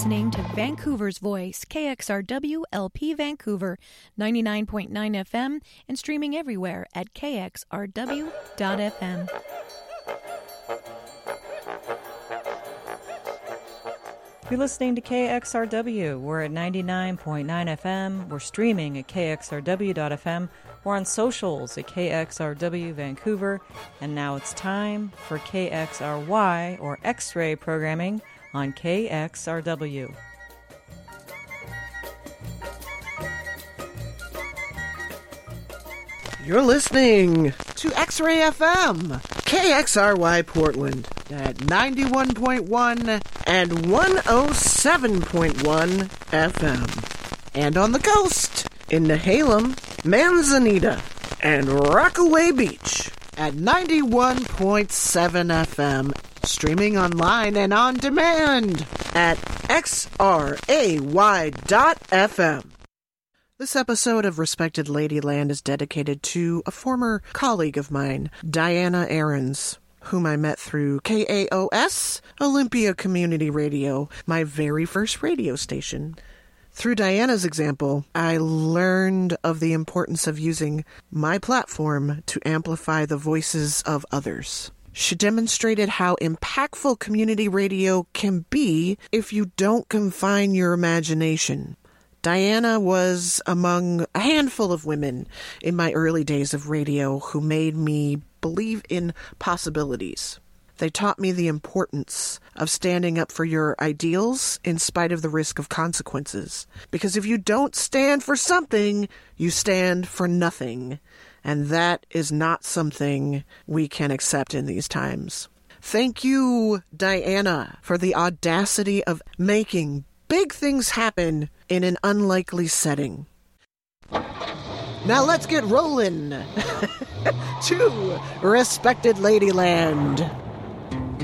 listening to Vancouver's Voice, KXRW LP Vancouver, 99.9 FM, and streaming everywhere at kxrw.fm. You're listening to KXRW. We're at 99.9 FM. We're streaming at kxrw.fm. We're on socials at KXRW Vancouver. And now it's time for KXRY, or X-ray programming, on KXRW. You're listening to X-Ray FM, KXRY Portland at 91.1 and 107.1 FM. And on the coast in Nehalem, Manzanita, and Rockaway Beach at 91.7 FM. Streaming online and on demand at xray.fm. This episode of Respected Ladyland is dedicated to a former colleague of mine, Diana Ahrens, whom I met through KAOS, Olympia Community Radio, my very first radio station. Through Diana's example, I learned of the importance of using my platform to amplify the voices of others. She demonstrated how impactful community radio can be if you don't confine your imagination. Diana was among a handful of women in my early days of radio who made me believe in possibilities. They taught me the importance of standing up for your ideals in spite of the risk of consequences. Because if you don't stand for something, you stand for nothing. And that is not something we can accept in these times. Thank you, Diana, for the audacity of making big things happen in an unlikely setting. Now let's get rolling to Respected Ladyland.